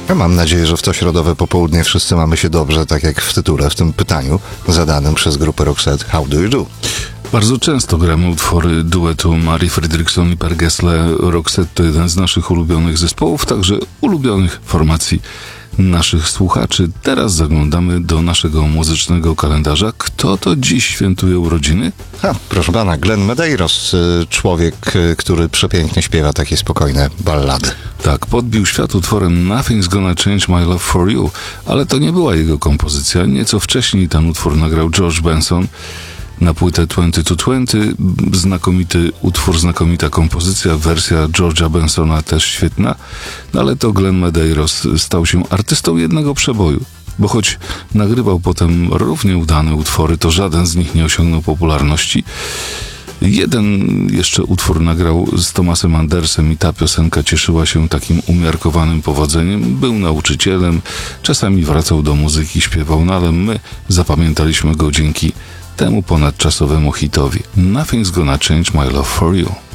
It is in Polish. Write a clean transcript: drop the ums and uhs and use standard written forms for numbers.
Ja mam nadzieję, że w to środowe popołudnie wszyscy mamy się dobrze, tak jak w tytule, w tym pytaniu zadanym przez grupę Roxette How Do You Do? Bardzo często gramy utwory duetu Mari Fredriksson i Per Gessle. Roxette to jeden z naszych ulubionych zespołów, także ulubionych formacji naszych słuchaczy. Teraz zaglądamy do naszego muzycznego kalendarza. Kto to dziś świętuje urodziny? Proszę pana, Glenn Medeiros, człowiek, który przepięknie śpiewa takie spokojne ballady. Tak, podbił świat utworem Nothing's Gonna Change My Love For You, ale to nie była jego kompozycja. Nieco wcześniej ten utwór nagrał George Benson na płytę 2020. Znakomity utwór, znakomita kompozycja, wersja George'a Bensona też świetna, no ale to Glenn Medeiros stał się artystą jednego przeboju, bo choć nagrywał potem równie udane utwory, to żaden z nich nie osiągnął popularności. Jeden jeszcze utwór nagrał z Thomasem Andersem i ta piosenka cieszyła się takim umiarkowanym powodzeniem. Był nauczycielem, czasami wracał do muzyki, śpiewał, no ale my zapamiętaliśmy go dzięki temu ponadczasowemu hitowi Nothing's Gonna Change My Love For You.